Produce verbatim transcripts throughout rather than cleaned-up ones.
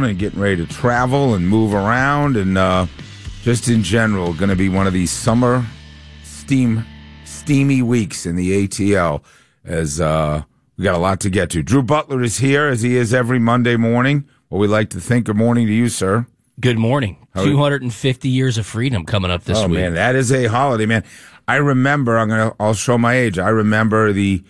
down and getting ready to travel and move around, and uh, just in general, going to be one of these summer steam steamy weeks in the A T L as uh, we got a lot to get to. Drew Butler is here, as he is every Monday morning. What we like to think. Good morning to you, sir. Good morning. How two hundred fifty years of freedom coming up this oh, week. Oh, man, that is a holiday, man. I remember, I'm gonna, I'll show my age. I remember the,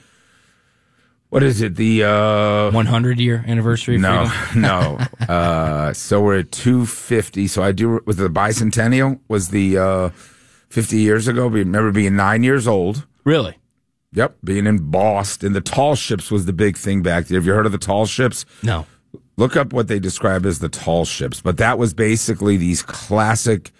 what is it, the... Uh, one hundred year anniversary of no, freedom? No, no. Uh, so we're at two fifty. So I do, was the bicentennial, was the uh, fifty years ago. We remember being nine years old. Really? Yep, being in Boston. The tall ships was the big thing back there. Have you heard of the tall ships? No. Look up what they describe as the tall ships. But that was basically these classic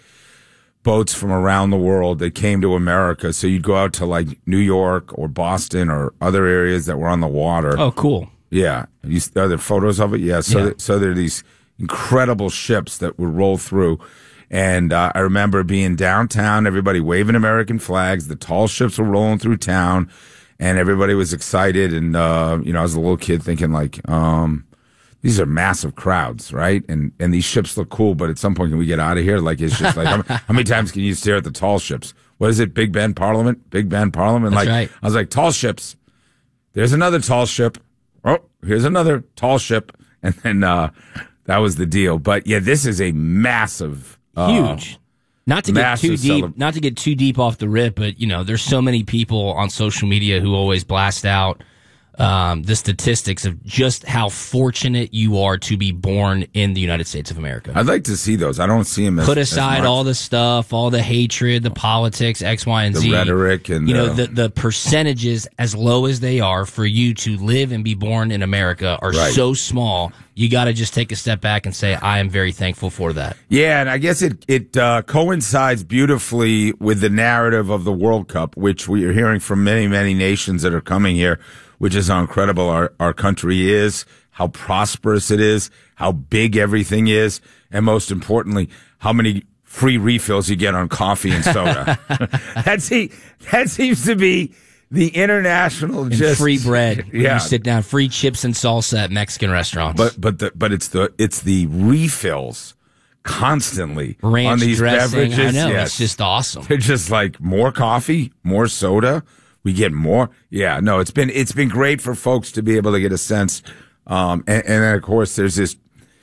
boats from around the world that came to America. So you'd go out to like New York or Boston or other areas that were on the water. Oh, cool. Yeah. You, are there photos of it? Yeah. So, yeah. That, so there are these incredible ships that would roll through. And uh, I remember being downtown, everybody waving American flags. The tall ships were rolling through town, and everybody was excited. And, uh, you know, I was a little kid thinking like, um, these are massive crowds, right? And and these ships look cool, but at some point, can we get out of here? Like, it's just like, how, how many times can you stare at the tall ships? What is it? Big Ben Parliament? Big Ben Parliament? That's like, right. I was like, tall ships. There's another tall ship. Oh, here's another tall ship. And then uh, that was the deal. But yeah, this is a massive, uh, huge. Not to get too deep, celebra- not to get too deep off the rip, but you know, there's so many people on social media who always blast out um, the statistics of just how fortunate you are to be born in the United States of America. I'd like to see those. I don't see them as Put aside as all the stuff, all the hatred, the politics, X, Y, and the Z. The rhetoric and you the, know, the, the percentages, as low as they are, for you to live and be born in America are right. so small. You got to just take a step back and say, I am very thankful for that. Yeah, and I guess it, it uh, coincides beautifully with the narrative of the World Cup, which we are hearing from many, many nations that are coming here, which is how incredible our, our country is, how prosperous it is, how big everything is, and most importantly, how many free refills you get on coffee and soda. That's that seems to be the international and just free bread. When yeah, you sit down, free chips and salsa at Mexican restaurants. But but the but it's the it's the refills constantly Ranch on these dressing. beverages. I know, yes. It's just awesome. They're just like more coffee, more soda. We get more. Yeah, no, it's been it's been great for folks to be able to get a sense. Um, and, and then of course there's this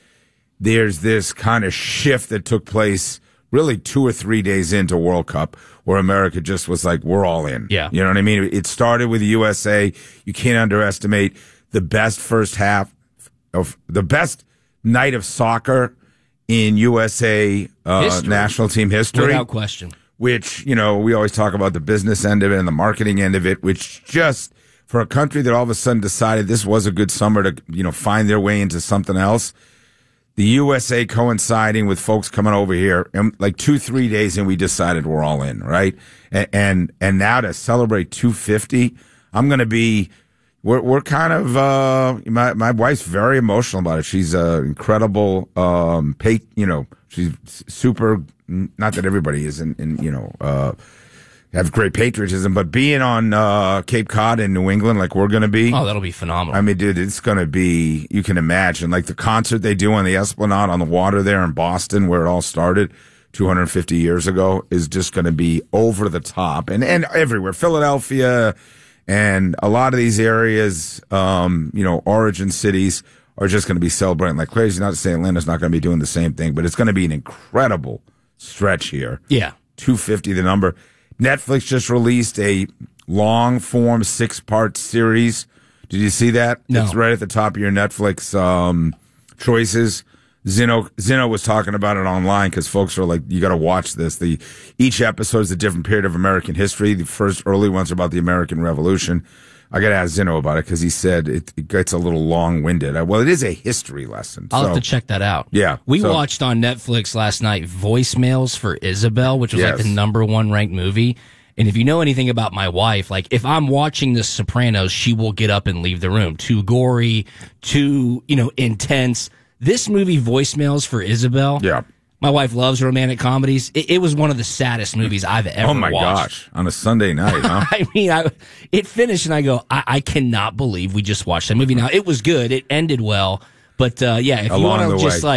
there's this kind of shift that took place really two or three days into World Cup, where America just was like, we're all in. Yeah. You know what I mean? It started with the U S A. You can't underestimate the best first half of the best night of soccer in U S A uh, national team history. Without question. Which, you know, we always talk about the business end of it and the marketing end of it, which just for a country that all of a sudden decided this was a good summer to, you know, find their way into something else. The U S A coinciding with folks coming over here, and like two, three days in, we decided we're all in, right? And and, and now to celebrate two fifty, I'm going to be, we're we're kind of, uh, my my wife's very emotional about it. She's an incredible, um, pay, you know, she's super. Not that everybody is, in, in you know, uh, have great patriotism, but being on uh, Cape Cod in New England, like we're going to be. Oh, that'll be phenomenal. I mean, dude, it's going to be, you can imagine, like the concert they do on the Esplanade on the water there in Boston, where it all started two hundred fifty years ago, is just going to be over the top. And, and everywhere, Philadelphia and a lot of these areas, um, you know, origin cities are just going to be celebrating like crazy. Not to say Atlanta's not going to be doing the same thing, but it's going to be an incredible stretch here. Yeah. two fifty the number. Netflix just released a long form six part series. Did you see that? No. It's right at the top of your Netflix um, choices. Zeno Zeno was talking about it online because folks are like, you got to watch this. The each episode is a different period of American history. The first early ones are about the American Revolution. I got to ask Zeno about it because he said it, it gets a little long-winded. Well, it is a history lesson. I'll so. have to check that out. Yeah. We so. watched on Netflix last night Voicemails for Isabel, which was yes. like the number one ranked movie. And if you know anything about my wife, like if I'm watching The Sopranos, she will get up and leave the room. Too gory, too, you know, intense. This movie, Voicemails for Isabel. Yeah. My wife loves romantic comedies. It, it was one of the saddest movies I've ever watched. Oh my watched. gosh. On a Sunday night, huh? I mean, I, it finished and I go, I, I cannot believe we just watched that movie. Now, it was good. It ended well. But, uh, yeah, if Along you want to the just way. like,